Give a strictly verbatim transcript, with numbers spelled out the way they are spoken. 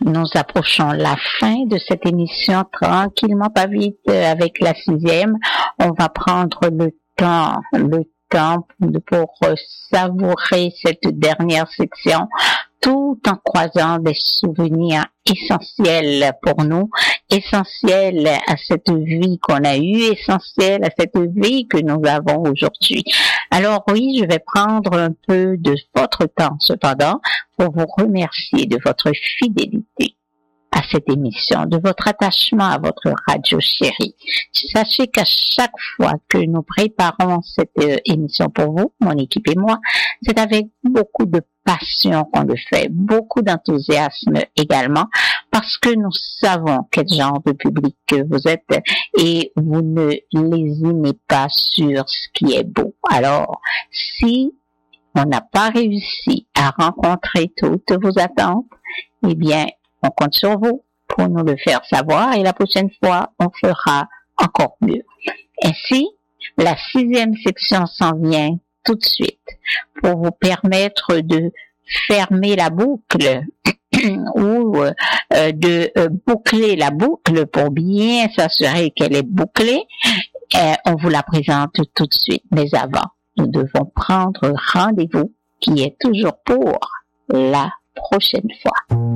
nous approchons la fin de cette émission tranquillement, pas vite, avec la sixième. On va prendre le temps, le temps pour savourer cette dernière section, tout en croisant des souvenirs essentiels pour nous, essentiels à cette vie qu'on a eue, essentiels à cette vie que nous avons aujourd'hui. Alors oui, je vais prendre un peu de votre temps cependant pour vous remercier de votre fidélité à cette émission, de votre attachement à votre radio chérie. Sachez qu'à chaque fois que nous préparons cette euh, émission pour vous, mon équipe et moi, c'est avec beaucoup de passion qu'on le fait, beaucoup d'enthousiasme également, parce que nous savons quel genre de public que vous êtes et vous ne lésinez pas sur ce qui est beau. Alors, si on n'a pas réussi à rencontrer toutes vos attentes, eh bien, on compte sur vous pour nous le faire savoir et la prochaine fois, on fera encore mieux. Ainsi, la sixième section s'en vient tout de suite pour vous permettre de fermer la boucle ou euh, de euh, boucler la boucle pour bien s'assurer qu'elle est bouclée. Euh, on vous la présente tout de suite. Mais avant, nous devons prendre rendez-vous qui est toujours pour la prochaine fois.